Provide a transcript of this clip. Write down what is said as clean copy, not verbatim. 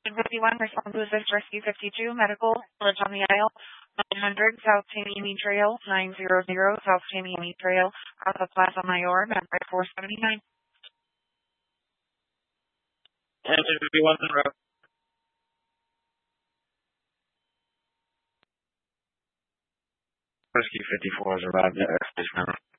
51, response to assist Rescue 52, medical, village on the aisle, 900 South Tamiami Trail, 900 South Tamiami Trail, out of Plaza Mayor, number 479. 1051 en route. Rescue 54 has arrived at Express Mountain.